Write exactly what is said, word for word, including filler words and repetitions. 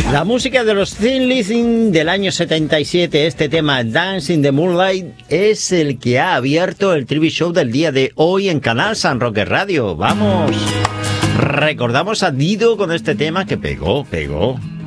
La música de los Thin Lizzy del año setenta y siete, este tema Dance in the Moonlight, es el que ha abierto el Trivia Show del día de hoy en Canal San Roque Radio. ¡Vamos! Recordamos a Dido con este tema que pegó, pegó.